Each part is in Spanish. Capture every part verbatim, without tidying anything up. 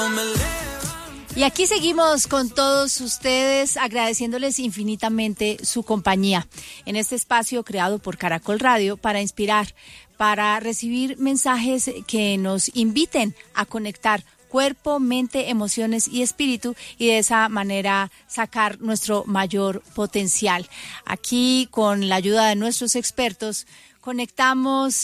Y aquí seguimos con todos ustedes, agradeciéndoles infinitamente su compañía en este espacio creado por Caracol Radio para inspirar, para recibir mensajes que nos inviten a conectar cuerpo, mente, emociones y espíritu, y de esa manera sacar nuestro mayor potencial. Aquí, con la ayuda de nuestros expertos, conectamos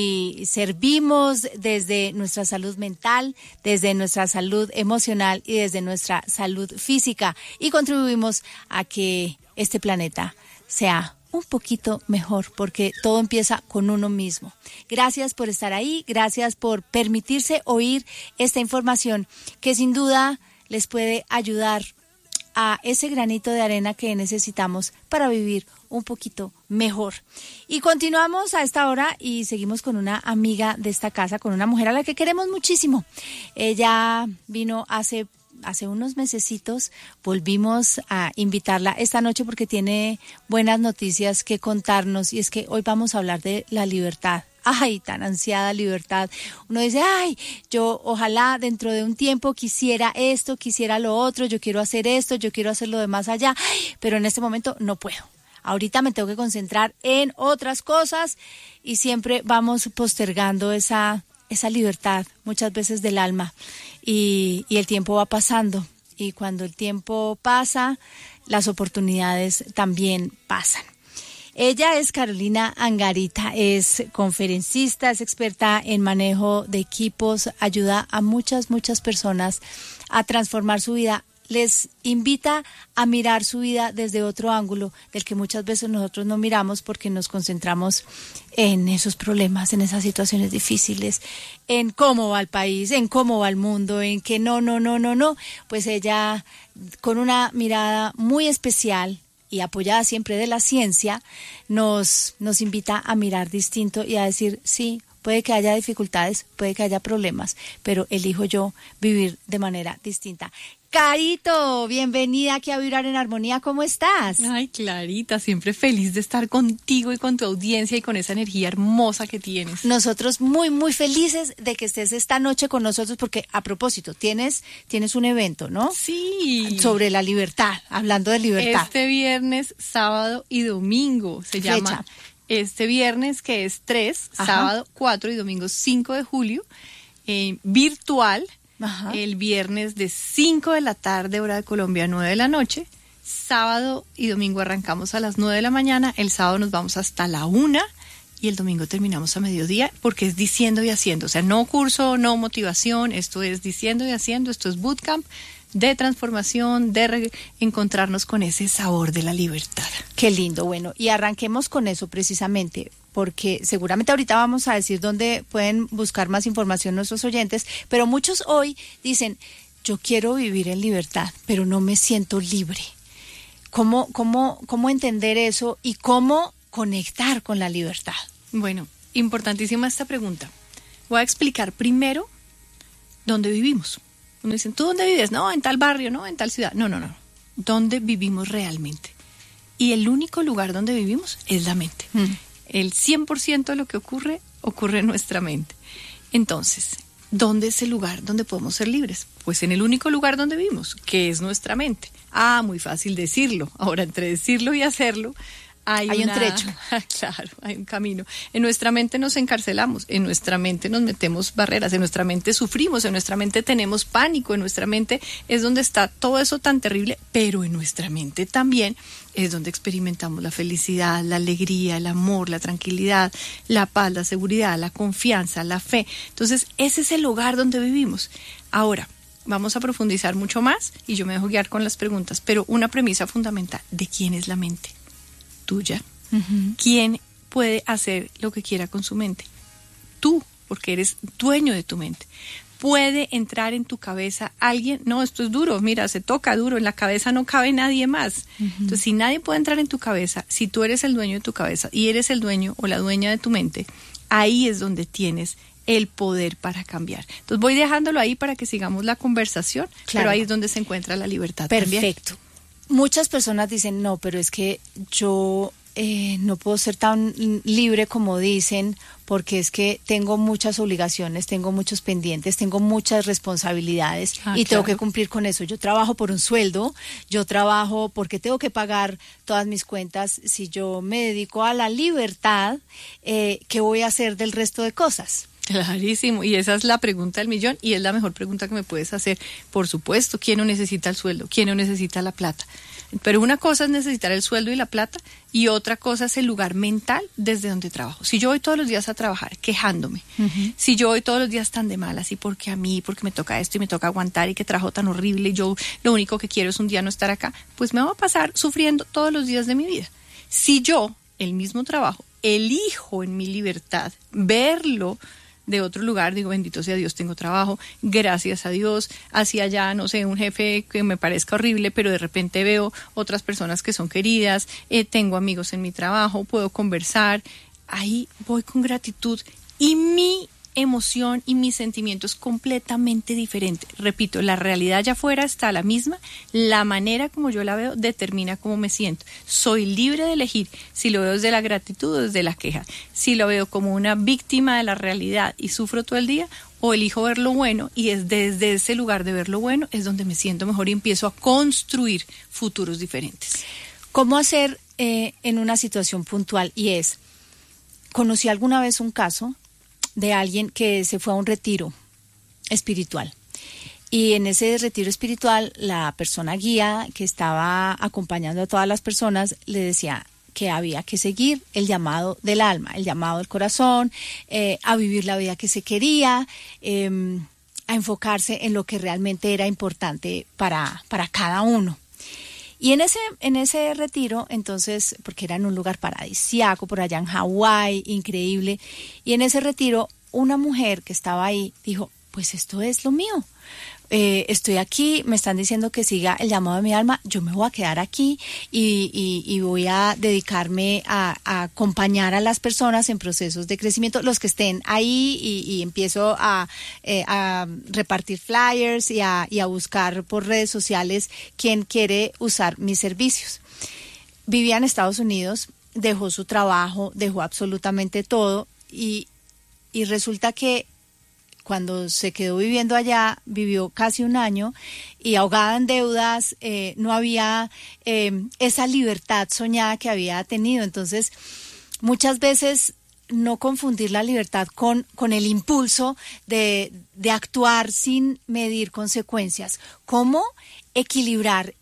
y servimos desde nuestra salud mental, desde nuestra salud emocional y desde nuestra salud física, y contribuimos a que este planeta sea un poquito mejor, porque todo empieza con uno mismo. Gracias por estar ahí, gracias por permitirse oír esta información que sin duda les puede ayudar a ese granito de arena que necesitamos para vivir un poquito mejor. Y continuamos a esta hora y seguimos con una amiga de esta casa, con una mujer a la que queremos muchísimo. Ella vino hace hace unos mesecitos, volvimos a invitarla esta noche porque tiene buenas noticias que contarnos, y es que hoy vamos a hablar de la libertad. Ay, tan ansiada libertad. Uno dice, ay, yo ojalá dentro de un tiempo quisiera esto, quisiera lo otro, yo quiero hacer esto, yo quiero hacer lo de más allá, pero en este momento no puedo. Ahorita me tengo que concentrar en otras cosas y siempre vamos postergando esa, esa libertad, muchas veces del alma, y, y el tiempo va pasando. Y cuando el tiempo pasa, las oportunidades también pasan. Ella es Carolina Angarita, es conferencista, es experta en manejo de equipos, ayuda a muchas, muchas personas a transformar su vida. Les invita a mirar su vida desde otro ángulo del que muchas veces nosotros no miramos porque nos concentramos en esos problemas, en esas situaciones difíciles, en cómo va el país, en cómo va el mundo, en que no, no, no, no, no. Pues ella, con una mirada muy especial y apoyada siempre de la ciencia, nos, nos invita a mirar distinto y a decir, sí, puede que haya dificultades, puede que haya problemas, pero elijo yo vivir de manera distinta. Carito, bienvenida aquí a Vibrar en Armonía, ¿cómo estás? Ay, Clarita, siempre feliz de estar contigo y con tu audiencia y con esa energía hermosa que tienes. Nosotros muy, muy felices de que estés esta noche con nosotros, porque a propósito, tienes, tienes un evento, ¿no? Sí. Sobre la libertad, hablando de libertad. Este viernes, sábado y domingo se Fecha. llama. Este viernes, que es tres, Ajá. sábado cuatro y domingo cinco de julio, eh, virtual. Ajá. El viernes de cinco de la tarde, hora de Colombia, nueve de la noche. Sábado y domingo arrancamos a las nueve de la mañana. El sábado nos vamos hasta la una y el domingo terminamos a mediodía, porque es diciendo y haciendo. O sea, no curso, no motivación, esto es diciendo y haciendo. Esto es bootcamp de transformación, de re- encontrarnos con ese sabor de la libertad. Qué lindo. Bueno, y arranquemos con eso precisamente, porque seguramente ahorita vamos a decir dónde pueden buscar más información nuestros oyentes, pero muchos hoy dicen, yo quiero vivir en libertad, pero no me siento libre. ¿Cómo, cómo, cómo entender eso y cómo conectar con la libertad? Bueno, importantísima esta pregunta. Voy a explicar primero dónde vivimos. Uno dice, ¿tú dónde vives? No, en tal barrio, no, en tal ciudad. No, no, no. ¿Dónde vivimos realmente? Y el único lugar donde vivimos es la mente. Mm. El cien por ciento de lo que ocurre, ocurre en nuestra mente. Entonces, ¿dónde es el lugar donde podemos ser libres? Pues en el único lugar donde vivimos, que es nuestra mente. Ah, muy fácil decirlo. Ahora, entre decirlo y hacerlo, hay, hay una... un trecho. Claro, hay un camino. En nuestra mente nos encarcelamos, en nuestra mente nos metemos barreras, en nuestra mente sufrimos, en nuestra mente tenemos pánico, en nuestra mente es donde está todo eso tan terrible, pero en nuestra mente también es donde experimentamos la felicidad, la alegría, el amor, la tranquilidad, la paz, la seguridad, la confianza, la fe. Entonces, ese es el lugar donde vivimos. Ahora, vamos a profundizar mucho más y yo me dejo guiar con las preguntas, pero una premisa fundamental: ¿de quién es la mente? Tuya. Uh-huh. ¿Quién puede hacer lo que quiera con su mente? Tú, porque eres dueño de tu mente. ¿Puede entrar en tu cabeza alguien? No, esto es duro, mira, se toca duro, en la cabeza no cabe nadie más. Uh-huh. Entonces, si nadie puede entrar en tu cabeza, si tú eres el dueño de tu cabeza y eres el dueño o la dueña de tu mente, ahí es donde tienes el poder para cambiar. Entonces, voy dejándolo ahí para que sigamos la conversación, claro. Pero ahí es donde se encuentra la libertad. Perfecto. También. Muchas personas dicen, no, pero es que yo eh, no puedo ser tan libre como dicen, porque es que tengo muchas obligaciones, tengo muchos pendientes, tengo muchas responsabilidades ah, y claro. tengo que cumplir con eso. Yo trabajo por un sueldo, yo trabajo porque tengo que pagar todas mis cuentas. Si yo me dedico a la libertad, eh, ¿qué voy a hacer del resto de cosas? Clarísimo, y esa es la pregunta del millón y es la mejor pregunta que me puedes hacer. Por supuesto, ¿quién no necesita el sueldo? ¿Quién no necesita la plata? Pero una cosa es necesitar el sueldo y la plata y otra cosa es el lugar mental desde donde trabajo. Si yo voy todos los días a trabajar quejándome, uh-huh. si yo voy todos los días tan de malas y porque a mí, porque me toca esto y me toca aguantar y que trabajo tan horrible y yo lo único que quiero es un día no estar acá, pues me voy a pasar sufriendo todos los días de mi vida. Si yo, el mismo trabajo, elijo en mi libertad verlo de otro lugar, digo, bendito sea Dios, tengo trabajo, gracias a Dios, hacia allá, no sé, un jefe que me parezca horrible, pero de repente veo otras personas que son queridas, eh, tengo amigos en mi trabajo, puedo conversar, ahí voy con gratitud y mi emoción y mi sentimiento es completamente diferente. Repito, la realidad allá afuera está la misma, la manera como yo la veo determina cómo me siento. Soy libre de elegir si lo veo desde la gratitud o desde la queja, si lo veo como una víctima de la realidad y sufro todo el día, o elijo ver lo bueno y es desde ese lugar de ver lo bueno es donde me siento mejor y empiezo a construir futuros diferentes. ¿Cómo hacer eh, en una situación puntual? Y es, conocí alguna vez un caso de alguien que se fue a un retiro espiritual. Y en ese retiro espiritual, la persona guía que estaba acompañando a todas las personas le decía que había que seguir el llamado del alma, el llamado del corazón, eh, a vivir la vida que se quería, eh, a enfocarse en lo que realmente era importante para, para cada uno. Y en ese, en ese retiro, entonces, porque era en un lugar paradisíaco, por allá en Hawái, increíble, y en ese retiro, una mujer que estaba ahí dijo, pues esto es lo mío. Eh, estoy aquí, me están diciendo que siga el llamado de mi alma, yo me voy a quedar aquí y, y, y voy a dedicarme a, a acompañar a las personas en procesos de crecimiento, los que estén ahí y, y empiezo a, eh, a repartir flyers y a, y a buscar por redes sociales quien quiere usar mis servicios. Vivía en Estados Unidos, dejó su trabajo, dejó absolutamente todo y, y resulta que cuando se quedó viviendo allá, vivió casi un año y ahogada en deudas, eh, no había eh, esa libertad soñada que había tenido. Entonces, muchas veces no confundir la libertad con, con el impulso de, de actuar sin medir consecuencias. ¿Cómo equilibrar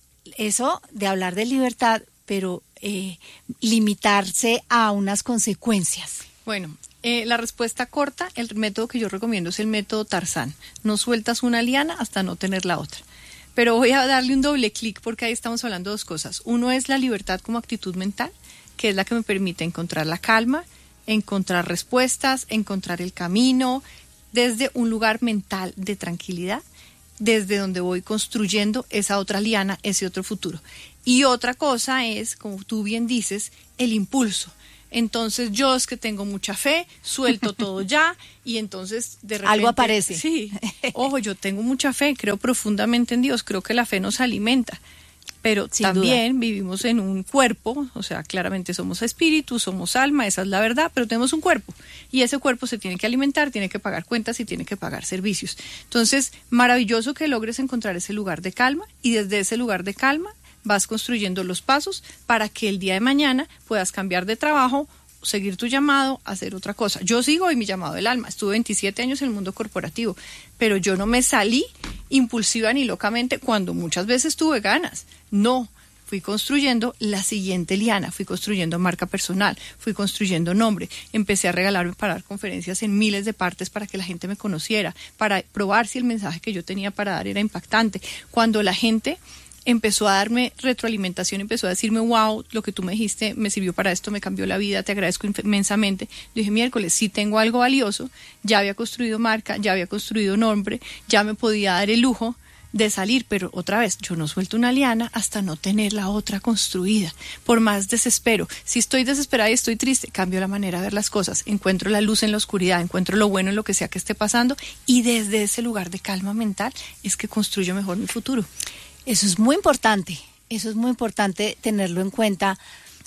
eso de hablar de libertad, pero eh, limitarse a unas consecuencias? Bueno, Eh, la respuesta corta, el método que yo recomiendo es el método Tarzán. No sueltas una liana hasta no tener la otra. Pero voy a darle un doble clic porque ahí estamos hablando de dos cosas. Uno es la libertad como actitud mental, que es la que me permite encontrar la calma, encontrar respuestas, encontrar el camino, desde un lugar mental de tranquilidad, desde donde voy construyendo esa otra liana, ese otro futuro. Y otra cosa es, como tú bien dices, el impulso. Entonces yo es que tengo mucha fe, suelto todo ya y entonces de repente... Algo aparece. Sí, ojo, yo tengo mucha fe, creo profundamente en Dios, creo que la fe nos alimenta, pero sin también duda vivimos en un cuerpo, o sea, claramente somos espíritu, somos alma, esa es la verdad, pero tenemos un cuerpo y ese cuerpo se tiene que alimentar, tiene que pagar cuentas y tiene que pagar servicios. Entonces, maravilloso que logres encontrar ese lugar de calma y desde ese lugar de calma vas construyendo los pasos para que el día de mañana puedas cambiar de trabajo, seguir tu llamado, hacer otra cosa. Yo sigo en mi llamado del alma, estuve veintisiete años en el mundo corporativo, pero yo no me salí impulsiva ni locamente cuando muchas veces tuve ganas. No, fui construyendo la siguiente liana, fui construyendo marca personal, fui construyendo nombre, empecé a regalarme para dar conferencias en miles de partes para que la gente me conociera, para probar si el mensaje que yo tenía para dar era impactante. Cuando la gente empezó a darme retroalimentación, empezó a decirme, wow, lo que tú me dijiste me sirvió para esto, me cambió la vida, te agradezco inmensamente. Yo dije, miércoles, sí tengo algo valioso, ya había construido marca, ya había construido nombre, ya me podía dar el lujo de salir, pero otra vez, yo no suelto una liana hasta no tener la otra construida, por más desespero. Si estoy desesperada y estoy triste, cambio la manera de ver las cosas, encuentro la luz en la oscuridad, encuentro lo bueno en lo que sea que esté pasando y desde ese lugar de calma mental es que construyo mejor mi futuro. Eso es muy importante, eso es muy importante tenerlo en cuenta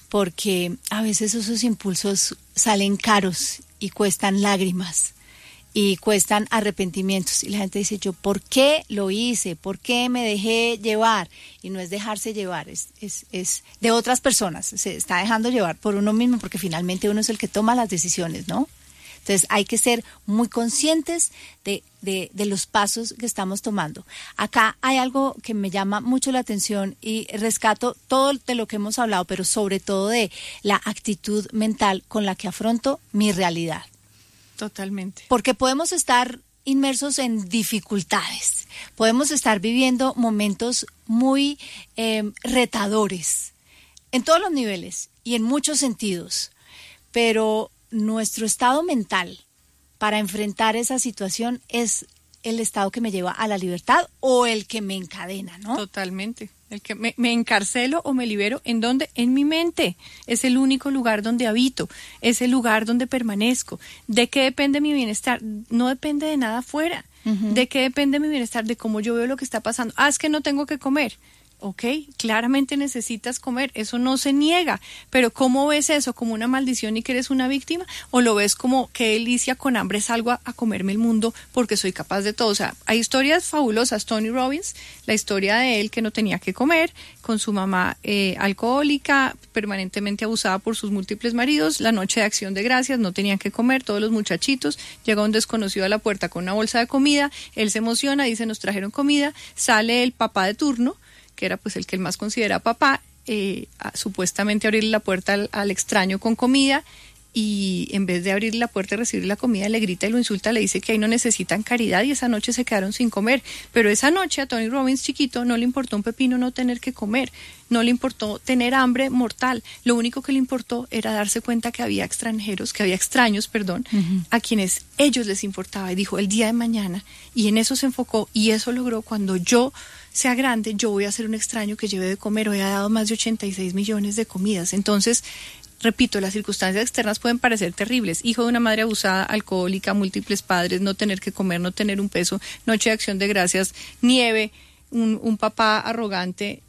porque a veces esos impulsos salen caros y cuestan lágrimas y cuestan arrepentimientos, y la gente dice, yo ¿por qué lo hice? ¿Por qué me dejé llevar? Y no es dejarse llevar, es, es, es de otras personas, se está dejando llevar por uno mismo, porque finalmente uno es el que toma las decisiones, ¿no? Entonces hay que ser muy conscientes de, de, de los pasos que estamos tomando. Acá hay algo que me llama mucho la atención y rescato todo de lo que hemos hablado, pero sobre todo de la actitud mental con la que afronto mi realidad. Totalmente. Porque podemos estar inmersos en dificultades, podemos estar viviendo momentos muy eh, retadores en todos los niveles y en muchos sentidos, pero nuestro estado mental para enfrentar esa situación es el estado que me lleva a la libertad o el que me encadena, ¿no? Totalmente. El que me, me encarcelo o me libero, ¿en dónde? En mi mente. Es el único lugar donde habito, es el lugar donde permanezco. ¿De qué depende mi bienestar? No depende de nada afuera. Uh-huh. ¿De qué depende mi bienestar? De cómo yo veo lo que está pasando. Ah, es que no tengo que comer. Ok, claramente necesitas comer, eso no se niega, pero ¿cómo ves eso? ¿Como una maldición y que eres una víctima? ¿O lo ves como qué delicia, con hambre salgo a, a comerme el mundo porque soy capaz de todo? O sea, hay historias fabulosas. Tony Robbins, la historia de él que no tenía que comer, con su mamá eh, alcohólica, permanentemente abusada por sus múltiples maridos, la noche de Acción de Gracias, no tenían que comer, todos los muchachitos, llega un desconocido a la puerta con una bolsa de comida, él se emociona, dice, nos trajeron comida, sale el papá de turno, que era pues el que él más considera papá, eh, a, supuestamente abrirle la puerta al, al extraño con comida, y en vez de abrirle la puerta y recibir la comida, le grita y lo insulta, le dice que ahí no necesitan caridad, y esa noche se quedaron sin comer. Pero esa noche a Tony Robbins chiquito no le importó un pepino no tener que comer, no le importó tener hambre mortal, lo único que le importó era darse cuenta que había extranjeros, que había extraños, perdón, uh-huh. a quienes ellos les importaba, y dijo el día de mañana, y en eso se enfocó, y eso logró. Cuando yo sea grande, yo voy a ser un extraño que lleve de comer. Hoy ha dado más de ochenta y seis millones de comidas. Entonces, repito, las circunstancias externas pueden parecer terribles. Hijo de una madre abusada, alcohólica, múltiples padres, no tener que comer, no tener un peso, noche de Acción de Gracias, nieve, un, un papá arrogante,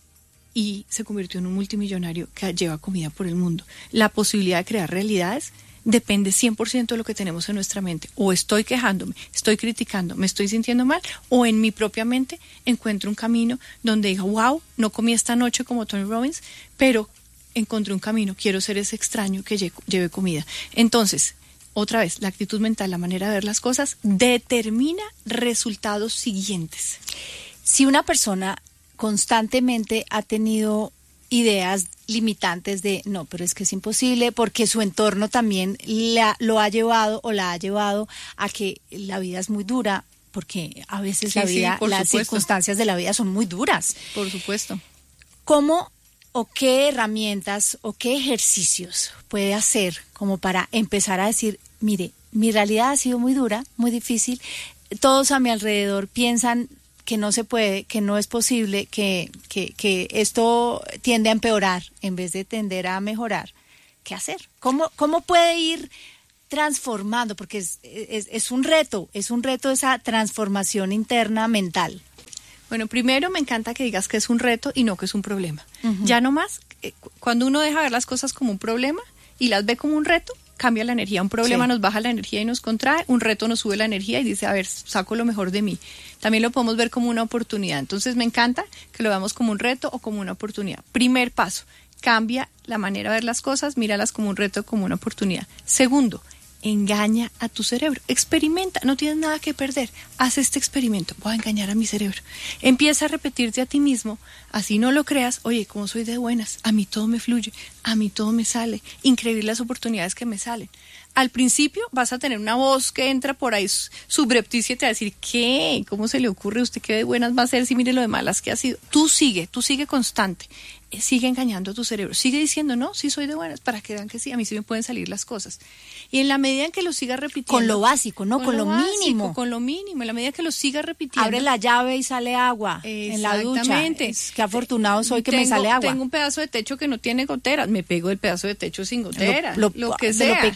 y se convirtió en un multimillonario que lleva comida por el mundo. La posibilidad de crear realidades depende cien por ciento de lo que tenemos en nuestra mente. O estoy quejándome, estoy criticando, me estoy sintiendo mal, o en mi propia mente encuentro un camino donde digo, wow, no comí esta noche como Tony Robbins, pero encontré un camino, quiero ser ese extraño que lle- lleve comida. Entonces, otra vez, la actitud mental, la manera de ver las cosas, determina resultados siguientes. Si una persona constantemente ha tenido ideas limitantes de no, pero es que es imposible, porque su entorno también la, lo ha llevado o la ha llevado a que la vida es muy dura, porque a veces sí, la vida, sí, las supuesto. circunstancias de la vida son muy duras. Por supuesto. ¿Cómo o qué herramientas o qué ejercicios puede hacer como para empezar a decir, mire, mi realidad ha sido muy dura, muy difícil, todos a mi alrededor piensan que no se puede, que no es posible, que, que, que esto tiende a empeorar en vez de tender a mejorar? ¿Qué hacer? ¿Cómo, cómo puede ir transformando? Porque es, es, es un reto, es un reto esa transformación interna mental. Bueno, primero me encanta que digas que es un reto y no que es un problema. Uh-huh. Ya no más, eh, cuando uno deja ver las cosas como un problema y las ve como un reto, cambia la energía. Un problema sí. nos baja la energía y nos contrae, un reto nos sube la energía y dice, a ver, saco lo mejor de mí. También lo podemos ver como una oportunidad. Entonces me encanta que lo veamos como un reto o como una oportunidad. Primer paso, cambia la manera de ver las cosas, míralas como un reto o como una oportunidad. Segundo, engaña a tu cerebro, experimenta, no tienes nada que perder, haz este experimento, voy a engañar a mi cerebro, empieza a repetirte a ti mismo, así no lo creas, oye, como soy de buenas, a mí todo me fluye, a mí todo me sale, increíble las oportunidades que me salen. Al principio vas a tener una voz que entra por ahí subrepticia y te va a decir, ¿qué? ¿Cómo se le ocurre? ¿Usted qué de buenas va a ser si mire lo de malas que ha sido? Tú sigue, tú sigue constante, sigue engañando a tu cerebro, sigue diciendo, no, sí soy de buenas, para que vean que sí, a mí sí me pueden salir las cosas. Y en la medida en que lo sigas repitiendo. Con lo básico, ¿no? Con, con lo, lo básico, mínimo. Con lo mínimo, en la medida que lo sigas repitiendo. Abre la llave y sale agua en la ducha. Exactamente. Qué afortunado soy que tengo, me sale agua. Tengo un pedazo de techo que no tiene goteras, me pego del pedazo de techo sin goteras, lo, lo, lo que de sea. lo pequeño, sí.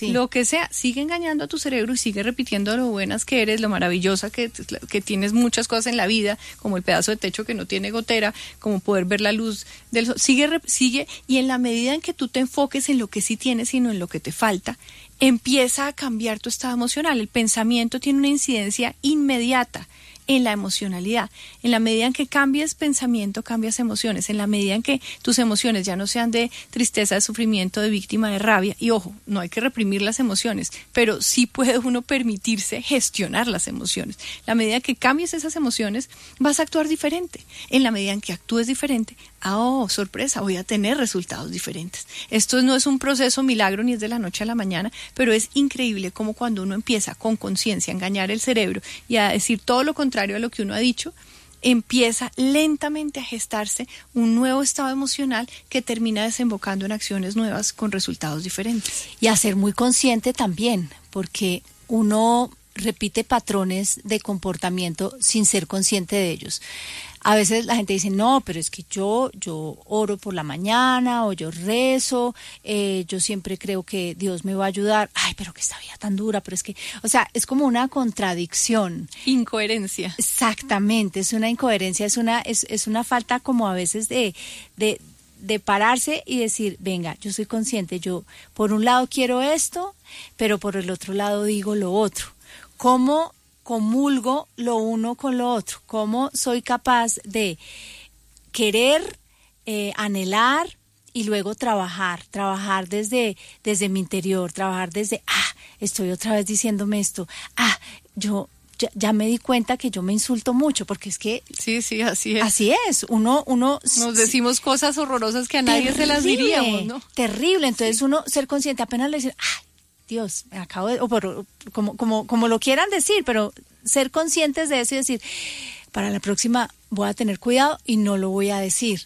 Sí. Lo que sea, sigue engañando a tu cerebro y sigue repitiendo lo buenas que eres, lo maravillosa que, que tienes muchas cosas en la vida, como el pedazo de techo que no tiene gotera, como poder ver la luz del sol. Sigue, sigue, y en la medida en que tú te enfoques en lo que sí tienes y no en lo que te falta, empieza a cambiar tu estado emocional. El pensamiento tiene una incidencia inmediata en la emocionalidad. En la medida en que cambies pensamiento, cambias emociones. En la medida en que tus emociones ya no sean de tristeza, de sufrimiento, de víctima, de rabia. Y ojo, no hay que reprimir las emociones, pero sí puede uno permitirse gestionar las emociones. La medida que cambies esas emociones, vas a actuar diferente. En la medida en que actúes diferente, ah, oh, sorpresa, voy a tener resultados diferentes. Esto no es un proceso milagro ni es de la noche a la mañana, pero es increíble como cuando uno empieza con conciencia a engañar el cerebro y a decir todo lo contrario a lo que uno ha dicho, empieza lentamente a gestarse un nuevo estado emocional que termina desembocando en acciones nuevas con resultados diferentes. Y a ser muy consciente también, porque uno repite patrones de comportamiento sin ser consciente de ellos. A veces la gente dice, no, pero es que yo, yo oro por la mañana o yo rezo, eh, yo siempre creo que Dios me va a ayudar. Ay, pero que esta vida tan dura, pero es que, o sea, es como una contradicción. Incoherencia. Exactamente, es una incoherencia, es una, es, es una falta como a veces de, de, de pararse y decir, venga, yo soy consciente, yo por un lado quiero esto, pero por el otro lado digo lo otro. ¿Cómo comulgo lo uno con lo otro? ¿Cómo soy capaz de querer, eh, anhelar y luego trabajar? Trabajar desde, desde mi interior, trabajar desde, ah, estoy otra vez diciéndome esto, ah, yo ya, ya me di cuenta que yo me insulto mucho, porque es que... Sí, sí, así es. Así es, uno... uno Nos decimos cosas horrorosas que a nadie terrible, se las diríamos, ¿no? Terrible, entonces sí. Uno ser consciente, apenas le dice, ah, Dios, me acabo de, o por, como, como, como lo quieran decir, pero ser conscientes de eso y decir, para la próxima voy a tener cuidado y no lo voy a decir.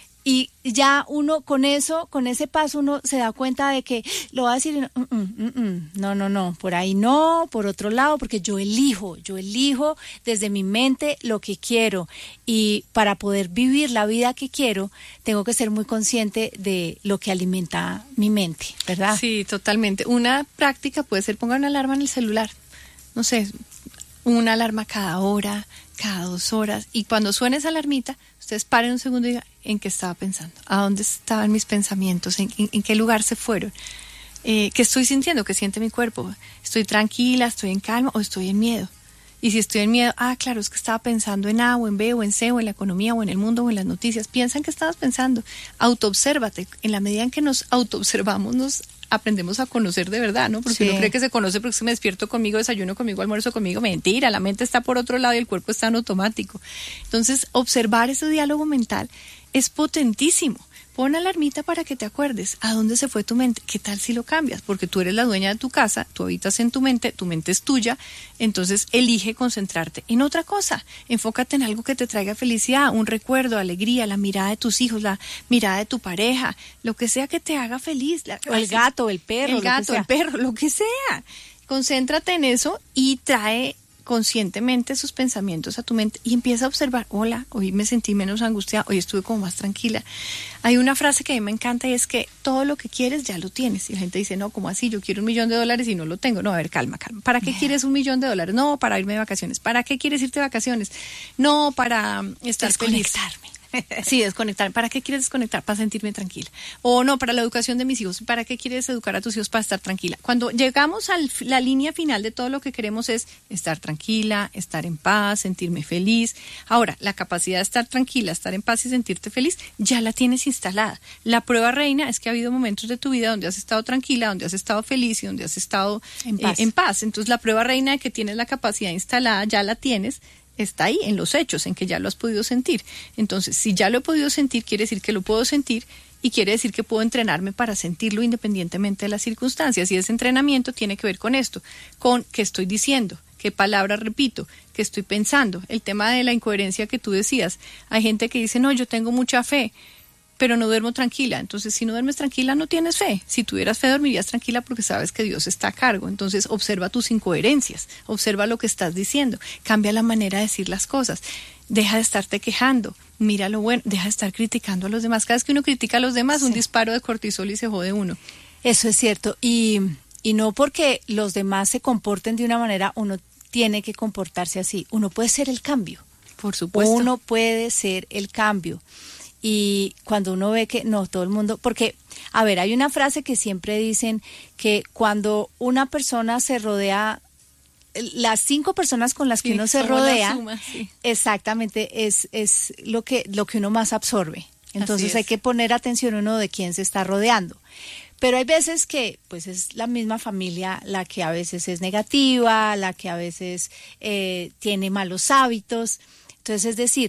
Y ya uno con eso, con ese paso, uno se da cuenta de que lo va a decir, no, mm, mm, mm, no, no, no, por ahí no, por otro lado, porque yo elijo, yo elijo desde mi mente lo que quiero. Y para poder vivir la vida que quiero, tengo que ser muy consciente de lo que alimenta mi mente, ¿verdad? Sí, totalmente. Una práctica puede ser pongan una alarma en el celular, no sé, una alarma cada hora, cada dos horas, y cuando suene esa alarmita, ustedes paren un segundo y digan, ¿en qué estaba pensando? ¿A dónde estaban mis pensamientos? ¿En, en, en qué lugar se fueron? Eh, ¿Qué estoy sintiendo? ¿Qué siente mi cuerpo? ¿Estoy tranquila? ¿Estoy en calma? ¿O estoy en miedo? Y si estoy en miedo, ah, claro, es que estaba pensando en A o en B o en C o en la economía o en el mundo o en las noticias. Piensa en qué estabas pensando. Autoobsérvate. En la medida en que nos autoobservamos, nos aprendemos a conocer de verdad, ¿no? Porque sí. Uno cree que se conoce porque me despierto conmigo, desayuno conmigo, almuerzo conmigo. Mentira, la mente está por otro lado y el cuerpo está en automático. Entonces, observar ese diálogo mental es potentísimo. Pon alarmita para que te acuerdes a dónde se fue tu mente. ¿Qué tal si lo cambias? Porque tú eres la dueña de tu casa, tú habitas en tu mente, tu mente es tuya, entonces elige concentrarte en otra cosa. Enfócate en algo que te traiga felicidad, un recuerdo, alegría, la mirada de tus hijos, la mirada de tu pareja, lo que sea que te haga feliz. La, o el gato, el perro. El gato, el perro, lo que sea. Concéntrate en eso y trae conscientemente sus pensamientos a tu mente y empieza a observar, hola, hoy me sentí menos angustiada, hoy estuve como más tranquila. Hay una frase que a mí me encanta y es que todo lo que quieres ya lo tienes. Y la gente dice, no, ¿cómo así? Yo quiero un millón de dólares y no lo tengo. No, a ver, calma, calma. ¿Para qué quieres un millón de dólares? No, para irme de vacaciones. ¿Para qué quieres irte de vacaciones? No, para estar feliz. Desconectarme. Sí, desconectar. ¿Para qué quieres desconectar? Para sentirme tranquila. O no, para la educación de mis hijos. ¿Para qué quieres educar a tus hijos? Para estar tranquila. Cuando llegamos a la línea final de todo lo que queremos es estar tranquila, estar en paz, sentirme feliz. Ahora, la capacidad de estar tranquila, estar en paz y sentirte feliz, ya la tienes instalada. La prueba reina es que ha habido momentos de tu vida donde has estado tranquila, donde has estado feliz y donde has estado en paz. Eh, en paz. Entonces, la prueba reina de que tienes la capacidad instalada, ya la tienes, está ahí en los hechos, en que ya lo has podido sentir. Entonces, si ya lo he podido sentir, quiere decir que lo puedo sentir y quiere decir que puedo entrenarme para sentirlo independientemente de las circunstancias. Y ese entrenamiento tiene que ver con esto, con qué estoy diciendo, qué palabras repito, qué estoy pensando. El tema de la incoherencia que tú decías. Hay gente que dice, no, yo tengo mucha fe, pero no duermo tranquila. Entonces, si no duermes tranquila, no tienes fe. Si tuvieras fe, dormirías tranquila porque sabes que Dios está a cargo. Entonces, observa tus incoherencias, observa lo que estás diciendo, cambia la manera de decir las cosas, deja de estarte quejando, mira lo bueno, deja de estar criticando a los demás. Cada vez que uno critica a los demás, sí, un disparo de cortisol y se jode uno. Eso es cierto. Y, Y no porque los demás se comporten de una manera, uno tiene que comportarse así. Uno puede ser el cambio. Por supuesto. Uno puede ser el cambio. Y cuando uno ve que no, todo el mundo, porque, a ver, hay una frase que siempre dicen que cuando una persona se rodea, las cinco personas con las que sí, uno se como rodea, la suma, sí. exactamente, es, es lo que, lo que uno más absorbe. Entonces hay que poner atención uno de quién se está rodeando. Pero hay veces que, pues, es la misma familia la que a veces es negativa, la que a veces eh, tiene malos hábitos. Entonces, es decir,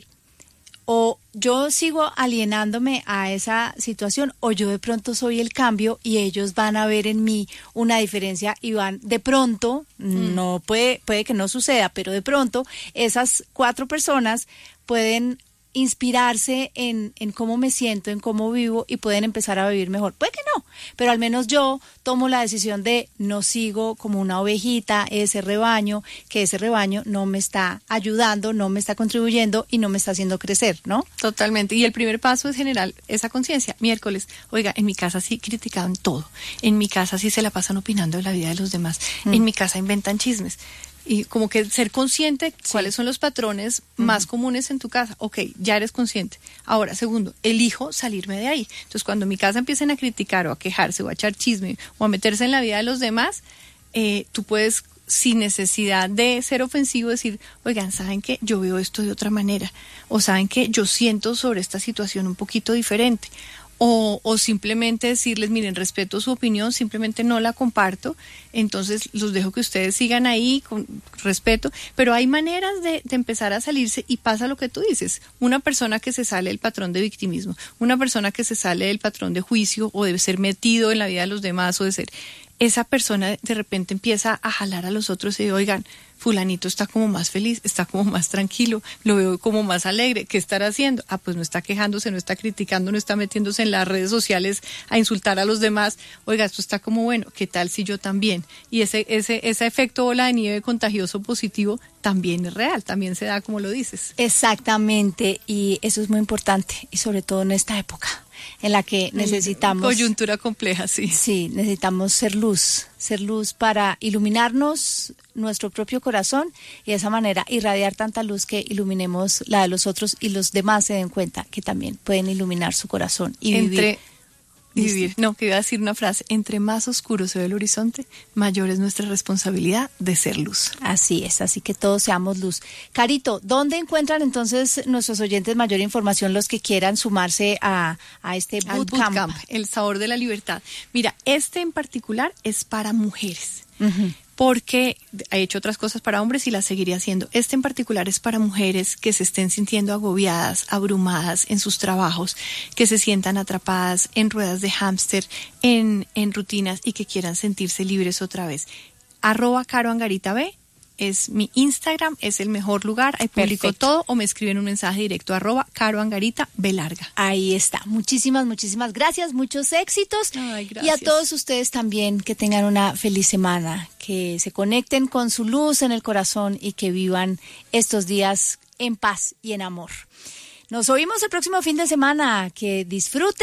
o yo sigo alienándome a esa situación, o yo de pronto soy el cambio y ellos van a ver en mí una diferencia y van, de pronto, mm. no puede, puede que no suceda, pero de pronto esas cuatro personas pueden inspirarse en, en cómo me siento, en cómo vivo y pueden empezar a vivir mejor. Puede que no, pero al menos yo tomo la decisión de no sigo como una ovejita ese rebaño, que ese rebaño no me está ayudando, no me está contribuyendo y no me está haciendo crecer, ¿no? Totalmente. Y el primer paso es generar esa conciencia. Miércoles, oiga, en mi casa sí criticaban todo. En mi casa sí se la pasan opinando de la vida de los demás. Mm. En mi casa inventan chismes. Y como que ser consciente sí. cuáles son los patrones uh-huh. más comunes en tu casa. Ok, ya eres consciente. Ahora, segundo, elijo salirme de ahí. Entonces, cuando en mi casa empiecen a criticar o a quejarse o a echar chisme o a meterse en la vida de los demás, eh, tú puedes, sin necesidad de ser ofensivo, decir, oigan, ¿saben qué? Yo veo esto de otra manera. O ¿saben qué? Yo siento sobre esta situación un poquito diferente. O, o simplemente decirles, miren, respeto su opinión, simplemente no la comparto, entonces los dejo que ustedes sigan ahí con respeto, pero hay maneras de, de empezar a salirse y pasa lo que tú dices, una persona que se sale del patrón de victimismo, una persona que se sale del patrón de juicio o de ser metido en la vida de los demás o de ser, esa persona de repente empieza a jalar a los otros y dice, oigan, fulanito está como más feliz, está como más tranquilo, lo veo como más alegre, ¿qué estará haciendo? Ah, pues no está quejándose, no está criticando, no está metiéndose en las redes sociales a insultar a los demás, oiga, esto está como bueno, ¿qué tal si yo también? Y ese, ese, ese efecto bola de nieve contagioso positivo también es real, también se da como lo dices. Exactamente, y eso es muy importante, y sobre todo en esta época en la que necesitamos... Coyuntura compleja, sí. Sí, necesitamos ser luz, ser luz para iluminarnos nuestro propio corazón y de esa manera irradiar tanta luz que iluminemos la de los otros y los demás se den cuenta que también pueden iluminar su corazón y Entre, vivir. Y vivir. No, que iba a decir una frase, entre más oscuro se ve el horizonte, mayor es nuestra responsabilidad de ser luz. Así es, así que todos seamos luz. Carito, ¿dónde encuentran entonces nuestros oyentes mayor información, los que quieran sumarse a, a este bootcamp? bootcamp? El sabor de la libertad. Mira, este en particular es para mujeres. Uh-huh. Porque he hecho otras cosas para hombres y las seguiré haciendo. Este en particular es para mujeres que se estén sintiendo agobiadas, abrumadas en sus trabajos, que se sientan atrapadas en ruedas de hámster, en, en rutinas y que quieran sentirse libres otra vez. Arroba Caro Angarita B es mi Instagram, es el mejor lugar, ahí publico Perfecto. Todo o me escriben un mensaje directo arroba Caro Angarita B larga. Ahí está, muchísimas, muchísimas gracias, muchos éxitos. Ay, gracias. Y a todos ustedes también que tengan una feliz semana, que se conecten con su luz en el corazón y que vivan estos días en paz y en amor. Nos oímos el próximo fin de semana, que disfruten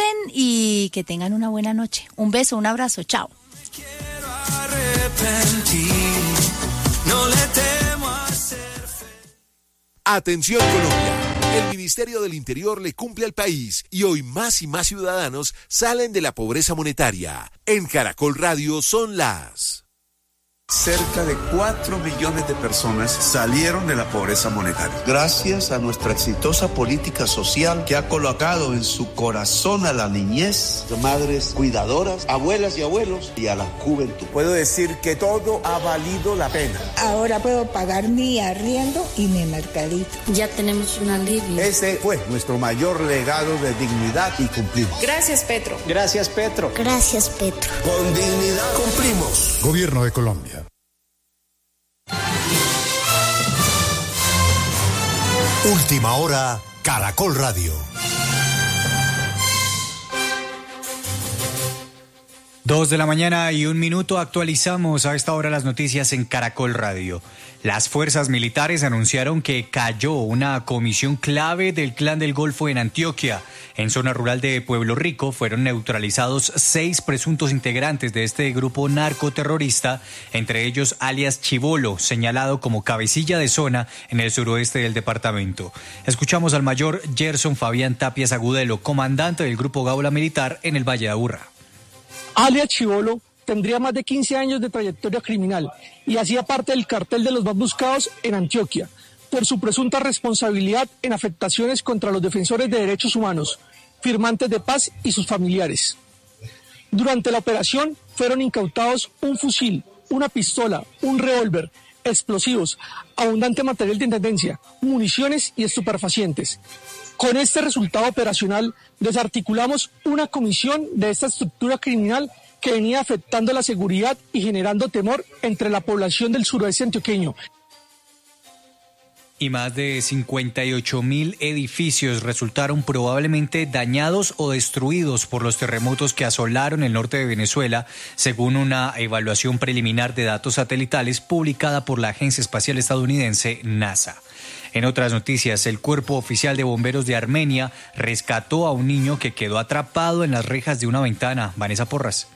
y que tengan una buena noche. Un beso, un abrazo, chao. Quiero arrepentir. No le temo a ser feliz. Atención Colombia, el Ministerio del Interior le cumple al país y hoy más y más ciudadanos salen de la pobreza monetaria. En Caracol Radio son las... Cerca de cuatro millones de personas salieron de la pobreza monetaria. Gracias a nuestra exitosa política social que ha colocado en su corazón a la niñez, madres cuidadoras, abuelas y abuelos y a la juventud. Puedo decir que todo ha valido la pena. Ahora puedo pagar mi arriendo y mi mercadito. Ya tenemos un alivio. Ese fue nuestro mayor legado de dignidad y cumplimos. Gracias, Petro. Gracias, Petro. Gracias, Petro. Con dignidad cumplimos. Gobierno de Colombia. Última hora, Caracol Radio. Dos de la mañana y un minuto, actualizamos a esta hora las noticias en Caracol Radio. Las fuerzas militares anunciaron que cayó una comisión clave del Clan del Golfo en Antioquia. En zona rural de Pueblo Rico fueron neutralizados seis presuntos integrantes de este grupo narcoterrorista, entre ellos alias Chibolo, señalado como cabecilla de zona en el suroeste del departamento. Escuchamos al mayor Gerson Fabián Tapias Agudelo, comandante del grupo Gaula Militar en el Valle de Aburrá. Alias Chibolo tendría más de quince años de trayectoria criminal y hacía parte del cartel de los más buscados en Antioquia por su presunta responsabilidad en afectaciones contra los defensores de derechos humanos, firmantes de paz y sus familiares. Durante la operación fueron incautados un fusil, una pistola, un revólver, explosivos, abundante material de intendencia, municiones y estupefacientes. Con este resultado operacional desarticulamos una comisión de esta estructura criminal que venía afectando la seguridad y generando temor entre la población del suroeste antioqueño. Y más de cincuenta y ocho mil edificios resultaron probablemente dañados o destruidos por los terremotos que asolaron el norte de Venezuela, según una evaluación preliminar de datos satelitales publicada por la Agencia Espacial Estadounidense NASA. En otras noticias, el Cuerpo Oficial de Bomberos de Armenia rescató a un niño que quedó atrapado en las rejas de una ventana. Vanessa Porras.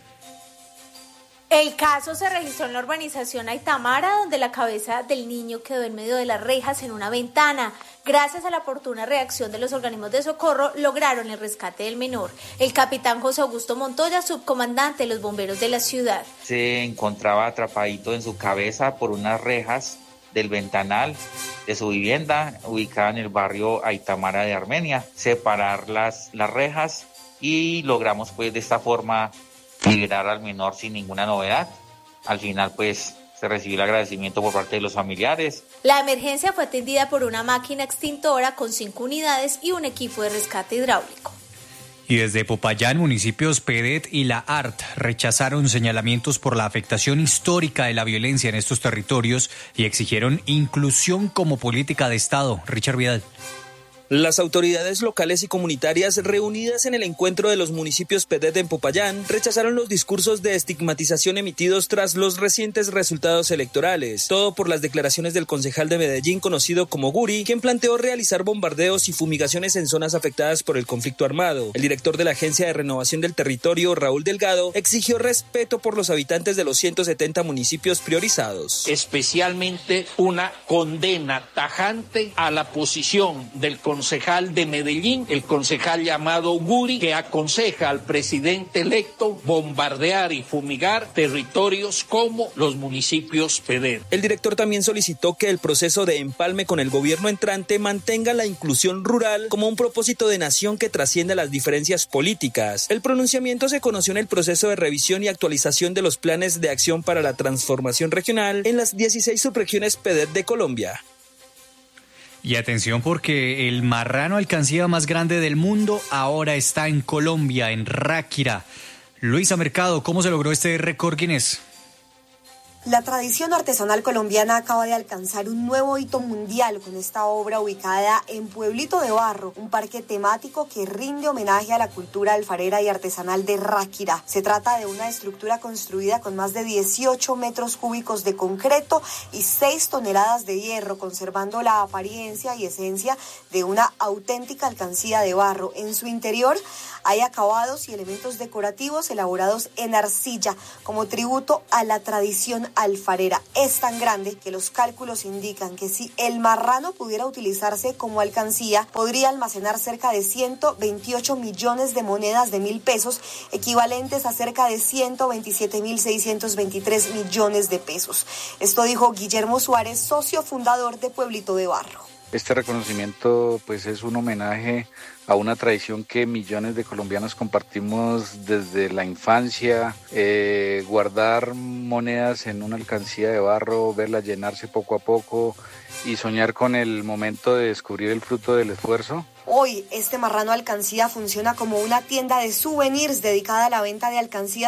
El caso se registró en la urbanización Aitamara, donde la cabeza del niño quedó en medio de las rejas en una ventana. Gracias a la oportuna reacción de los organismos de socorro, lograron el rescate del menor. El capitán José Augusto Montoya, subcomandante de los bomberos de la ciudad. Se encontraba atrapadito en su cabeza por unas rejas del ventanal de su vivienda, ubicada en el barrio Aitamara de Armenia. Separar las, las rejas y logramos pues de esta forma liberar al menor sin ninguna novedad. Al final pues se recibió el agradecimiento por parte de los familiares. La emergencia fue atendida por una máquina extintora con cinco unidades y un equipo de rescate hidráulico. Y desde Popayán, municipios Pedet y La Art rechazaron señalamientos por la afectación histórica de la violencia en estos territorios y exigieron inclusión como política de Estado. Richard Vidal. Las autoridades locales y comunitarias reunidas en el encuentro de los municipios Pedet en Popayán rechazaron los discursos de estigmatización emitidos tras los recientes resultados electorales. Todo por las declaraciones del concejal de Medellín conocido como Guri, quien planteó realizar bombardeos y fumigaciones en zonas afectadas por el conflicto armado. El director de la Agencia de Renovación del Territorio, Raúl Delgado, exigió respeto por los habitantes de los ciento setenta municipios priorizados. Especialmente una condena tajante a la posición del concejal concejal de Medellín, el concejal llamado Guri, que aconseja al presidente electo bombardear y fumigar territorios como los municipios Pedet. El director también solicitó que el proceso de empalme con el gobierno entrante mantenga la inclusión rural como un propósito de nación que trascienda las diferencias políticas. El pronunciamiento se conoció en el proceso de revisión y actualización de los planes de acción para la transformación regional en las dieciséis subregiones Pedet de Colombia. Y atención porque el marrano alcancía más grande del mundo ahora está en Colombia, en Ráquira. Luisa Mercado, ¿cómo se logró este récord Guinness? La tradición artesanal colombiana acaba de alcanzar un nuevo hito mundial con esta obra ubicada en Pueblito de Barro, un parque temático que rinde homenaje a la cultura alfarera y artesanal de Ráquira. Se trata de una estructura construida con más de dieciocho metros cúbicos de concreto y seis toneladas de hierro, conservando la apariencia y esencia de una auténtica alcancía de barro. En su interior hay acabados y elementos decorativos elaborados en arcilla como tributo a la tradición alfarera. Es tan grande que los cálculos indican que si el marrano pudiera utilizarse como alcancía, podría almacenar cerca de ciento veintiocho millones de monedas de mil pesos, equivalentes a cerca de ciento veintisiete mil seiscientos veintitrés millones de pesos. Esto dijo Guillermo Suárez, socio fundador de Pueblito de Barro. Este reconocimiento pues es un homenaje a una tradición que millones de colombianos compartimos desde la infancia, eh, guardar monedas en una alcancía de barro, verla llenarse poco a poco y soñar con el momento de descubrir el fruto del esfuerzo. Hoy este marrano alcancía funciona como una tienda de souvenirs dedicada a la venta de alcancías